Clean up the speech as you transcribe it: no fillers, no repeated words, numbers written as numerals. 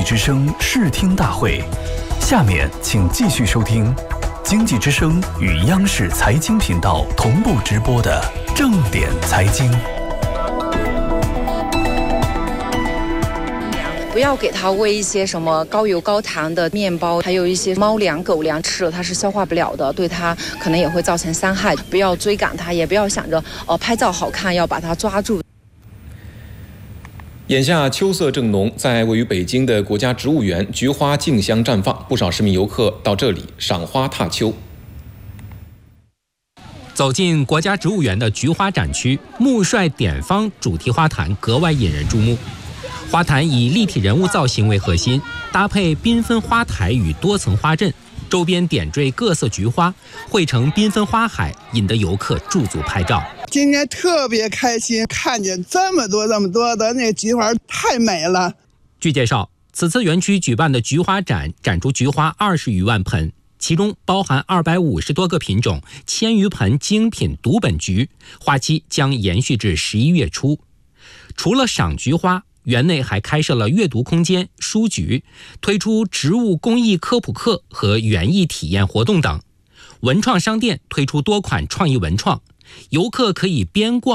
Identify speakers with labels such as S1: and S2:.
S1: 之声视听大会，下面请继续收听经济之声与央视财经频道同步直播的正点财经。
S2: 不要给它喂一些什么高油高糖的面包，还有一些猫粮、狗粮，吃了它是消化不了的，对它可能也会造成伤害。不要追赶它，也不要想着拍照好看要把它抓住。
S3: 眼下秋色正浓，在位于北京的国家植物园，菊花竞相绽放，不少市民游客到这里赏花踏秋。
S4: 走进国家植物园的菊花展区，木帅典方主题花坛格外引人注目。花坛以立体人物造型为核心，搭配缤纷花台与多层花阵，周边点缀各色菊花，汇成缤纷花海，引得游客驻足拍照。
S5: 今天特别开心，看见这么多的那菊花，太美了。
S4: 据介绍，此次园区举办的菊花展，展出菊花20余万盆，其中包含250多个品种，1000余盆精品独本菊，花期将延续至11月初。除了赏菊花，园内还开设了阅读空间、书局，推出植物工艺科普课和园艺体验活动等。文创商店推出多款创意文创，游客可以边逛